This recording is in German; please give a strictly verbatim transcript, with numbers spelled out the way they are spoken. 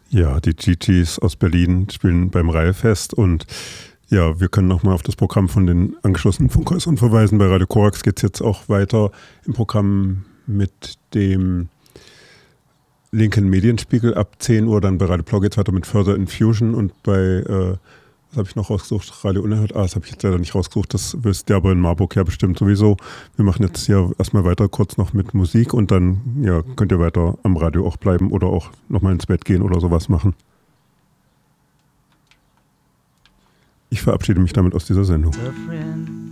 Ja, die Gigi's aus Berlin spielen beim Reihfest und ja, wir können nochmal auf das Programm von den angeschlossenen Funkhäusern verweisen. Bei Radio Korax geht es jetzt auch weiter im Programm mit dem linken Medienspiegel ab zehn Uhr. Dann bei Radio Plau geht es weiter mit Further Infusion und bei, äh, was habe ich noch rausgesucht? Radio Unerhört. Ah, das habe ich jetzt leider nicht rausgesucht. Das wisst ihr aber in Marburg ja bestimmt sowieso. Wir machen jetzt hier erstmal weiter kurz noch mit Musik und dann ja, könnt ihr weiter am Radio auch bleiben oder auch nochmal ins Bett gehen oder sowas machen. Ich verabschiede mich damit aus dieser Sendung.